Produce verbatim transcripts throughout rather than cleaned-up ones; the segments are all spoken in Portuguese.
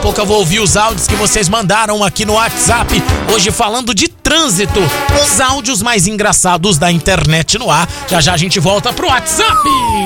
pouco eu vou ouvir os áudios que vocês mandaram aqui no WhatsApp. Hoje falando de trânsito. Os áudios mais engraçados da internet no ar. Já já a gente volta pro WhatsApp.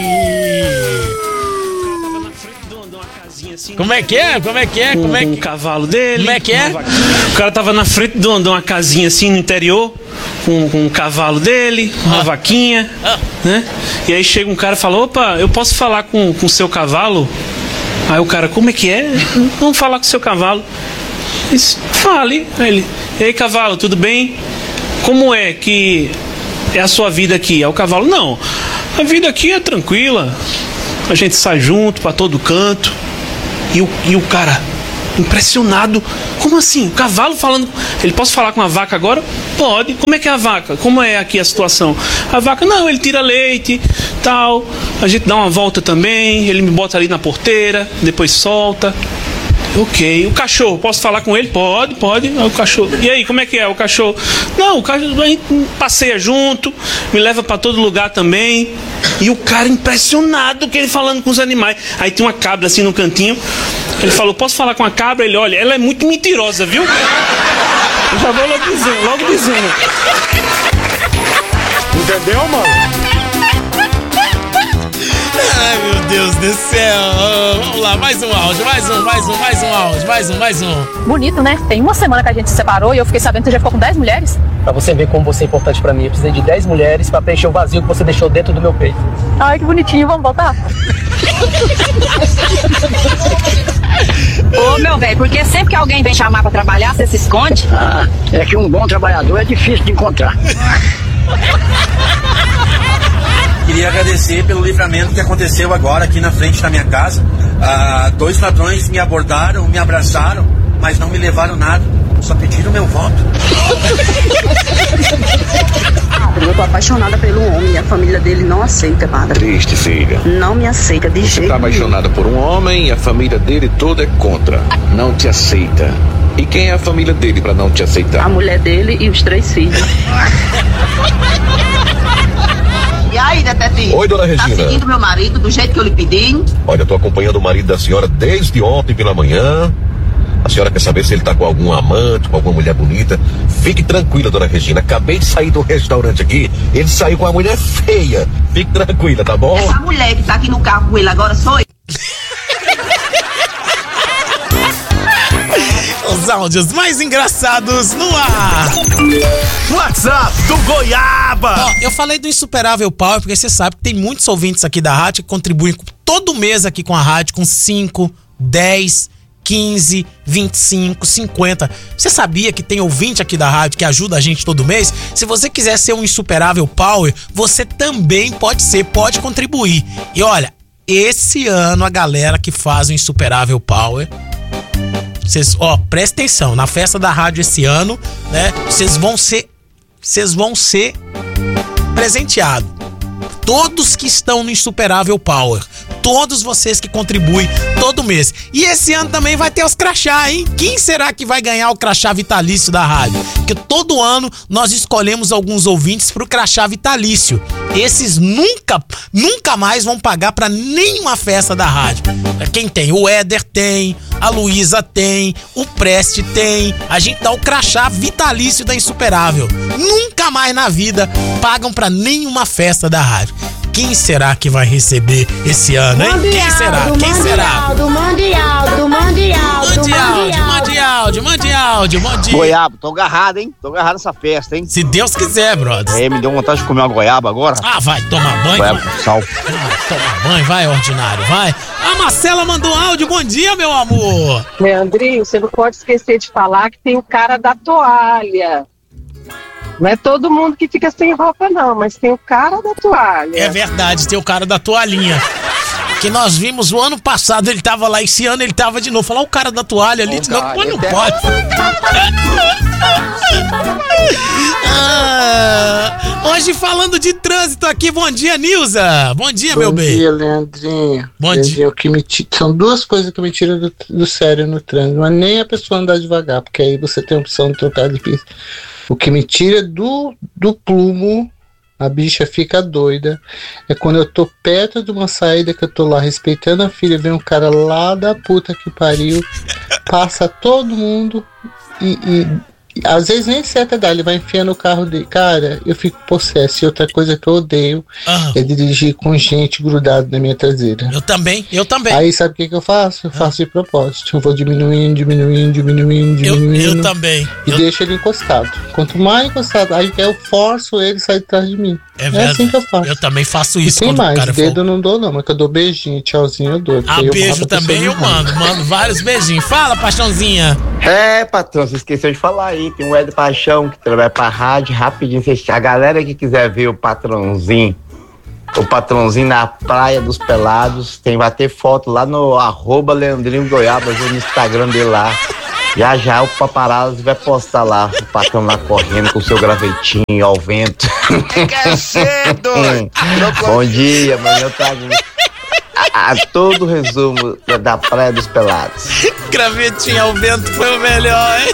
Como é que é? Como é que é? Como é que... Um cavalo dele. Como é que é? O cara tava na frente de uma, de uma casinha assim no interior, com, com um cavalo dele, uma ah. vaquinha, ah. né? E aí chega um cara e fala, opa, eu posso falar com o seu cavalo? Aí o cara, como é que é? Vamos falar com o seu cavalo. Disse, fale. Aí ele, e aí cavalo, tudo bem? Como é que é a sua vida aqui? Aí o cavalo, não, a vida aqui é tranquila. A gente sai junto pra todo canto. E o, e o cara, impressionado, como assim? O cavalo falando, ele, posso falar com a vaca agora? Pode. Como é que é a vaca? Como é aqui a situação? A vaca, não, ele tira leite, tal, a gente dá uma volta também, ele me bota ali na porteira, depois solta. Ok. O cachorro, posso falar com ele? Pode, pode. O cachorro. E aí, como é que é o cachorro? Não, o cachorro a gente passeia junto, me leva pra todo lugar também. E o cara impressionado que ele falando com os animais. Aí tem uma cabra assim no cantinho. Ele falou, posso falar com a cabra? Ele, olha, ela é muito mentirosa, viu? Eu já vou logo dizendo, logo dizendo. Entendeu, mano? Ai, meu Deus do céu. Vamos lá, mais um áudio, mais um, mais um, mais um áudio, mais um, mais um. Bonito, né? Tem uma semana que a gente se separou e eu fiquei sabendo que você já ficou com dez mulheres. Pra você ver como você é importante pra mim, eu precisei de dez mulheres pra preencher o vazio que você deixou dentro do meu peito. Ai, que bonitinho, vamos voltar? Ô, meu velho, porque sempre que alguém vem chamar pra trabalhar, você se esconde? Ah, é que um bom trabalhador é difícil de encontrar. Queria agradecer pelo livramento que aconteceu agora aqui na frente da minha casa. Ah, dois ladrões me abordaram, me abraçaram, mas não me levaram nada. Só pediram meu voto. Eu tô apaixonada pelo homem e a família dele não aceita, padre. Triste, filha. Não me aceita de jeito nenhum. Você tá apaixonada por um homem e a família dele toda é contra. Não te aceita. E quem é a família dele pra não te aceitar? A mulher dele e os três filhos. E aí, detetive? Oi, dona Regina. Tá seguindo meu marido do jeito que eu lhe pedi? Olha, eu tô acompanhando o marido da senhora desde ontem pela manhã. A senhora quer saber se ele tá com algum amante, com alguma mulher bonita? Fique tranquila, dona Regina. Acabei de sair do restaurante aqui, ele saiu com uma mulher feia. Fique tranquila, tá bom? Essa mulher que tá aqui no carro com ele agora sou eu. Os áudios mais engraçados no ar. WhatsApp do Goiaba. Ó, eu falei do Insuperável Power porque você sabe que tem muitos ouvintes aqui da rádio que contribuem todo mês aqui com a rádio com cinco, dez, quinze, vinte e cinco, cinquenta. Você sabia que tem ouvinte aqui da rádio que ajuda a gente todo mês? Se você quiser ser um Insuperável Power, você também pode ser, pode contribuir. E olha, esse ano a galera que faz o Insuperável Power, vocês, ó, presta atenção, na festa da rádio esse ano, né, vocês vão ser, vocês vão ser presenteados. Todos que estão no Insuperável Power, todos vocês que contribuem todo mês. E esse ano também vai ter os crachá, hein? Quem será que vai ganhar o crachá vitalício da rádio? Porque todo ano nós escolhemos alguns ouvintes pro crachá vitalício. Esses nunca, nunca mais vão pagar pra nenhuma festa da rádio. Quem tem? O Éder tem, a Luísa tem, o Preste tem. A gente dá o crachá vitalício da Insuperável. Nunca mais na vida pagam pra nenhuma festa da rádio. Quem será que vai receber esse ano, hein? Mande Quem será? áudio, Quem mande será? Áudio, mande áudio, mande áudio, Mande áudio, mande áudio, mande áudio, mande. Goiaba, tô agarrado, hein? Tô agarrado nessa festa, hein? Se Deus quiser, brother. É, me deu vontade de comer uma goiaba agora. Ah, vai tomar banho. Goiaba com sal. Ah, tomar banho, vai, ordinário, vai. A Marcela mandou áudio, bom dia, meu amor. Leandrinho, você não pode esquecer de falar que tem o cara da toalha. Não é todo mundo que fica sem roupa, não, mas tem o cara da toalha. É verdade, tem o cara da toalhinha. Que nós vimos o ano passado, ele tava lá, esse ano ele tava de novo. Falar o cara da toalha ali, de novo, mas não pode. Ah, hoje falando de trânsito aqui, bom dia, Nilza. Bom dia, bom meu bem. Bom dia, Leandrinho. Bom Leandrinho, dia. O que me t... São duas coisas que me tiram do, do sério no trânsito, mas nem a pessoa andar devagar, porque aí você tem a opção de trocar de pista. O que me tira do, do plumo, a bicha fica doida, é quando eu tô perto de uma saída que eu tô lá respeitando a filha, vem um cara lá da puta que pariu, passa todo mundo e, e às vezes nem seta dá, ele vai enfiando o carro dele. Cara, eu fico possesso. E outra coisa que eu odeio ah. é dirigir com gente grudado na minha traseira. Eu também, eu também. Aí sabe o que, que eu faço? Eu ah. faço de propósito. Eu vou diminuindo, diminuindo, diminuindo, diminuindo. Eu, eu também. E eu... deixo ele encostado. Quanto mais encostado, aí eu forço ele a sair de trás de mim. É, é assim que eu faço. Eu também faço isso. E tem mais, o dedo for... eu não dou não, mas que eu dou beijinho, tchauzinho eu dou. Ah, beijo também eu mando, mando vários beijinhos. Fala, paixãozinha. É, patrão, você esqueceu de falar aí, tem um Ed Paixão que trabalha pra rádio, rapidinho, a galera que quiser ver o patrãozinho, o patrãozinho na Praia dos Pelados, tem, vai ter foto lá no arroba Leandrinho Goiabas, no Instagram dele lá. Já já o paparazzi vai postar lá, o patrão lá correndo com o seu gravetinho ao vento. É cedo! Bom dia, amanhã eu trago a, a todo o resumo da, da Praia dos Pelados. Gravetinho ao vento foi o melhor, hein?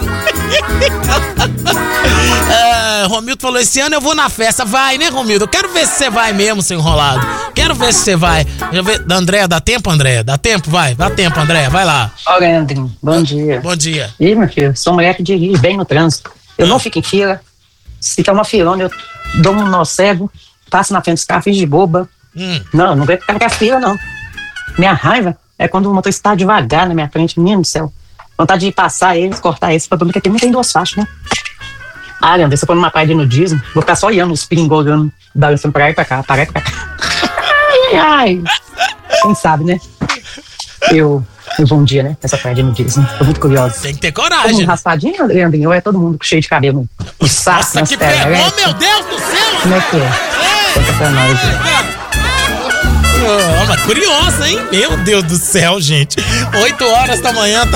É, Romildo falou, esse ano eu vou na festa. Vai, né, Romildo? Eu quero ver se você vai mesmo, seu enrolado. Quero ver se você vai. Deixa eu ver. Andréia, dá tempo, Andréia? Dá tempo? Vai, dá tempo, Andréia. Vai lá. Ó, Leandrinho, bom dia. Bom dia. Ih, meu filho, sou mulher que dirige bem no trânsito. Eu ah. não fico em fila. Se tá uma filona, eu dou um nó cego, passo na frente dos carros, fiz de boba. Hum. Não, não vai ficar com a fila, não. Minha raiva é quando o motorista tá devagar na minha frente, menino do céu. Vontade de passar eles, cortar eles, pra porque não tem duas faixas, né? Ah, Leandro, se eu for numa praia de nudismo, vou ficar só olhando os pingos olhando, balançando pra lá e pra cá, pra lá e pra cá. Ai, ai. Quem sabe, né? Eu, eu vou um dia, né? Nessa praia de nudismo. Tô muito curiosa. Tem que ter coragem. Todo mundo raspadinho, Leandrinho? Ou é todo mundo cheio de cabelo? O saco. Nossa, que pegou, é? Meu Deus do céu! Como é que é? Conta pra nós, né? Oh, mas curiosa, hein? Meu Deus do céu, gente. oito horas da manhã, tá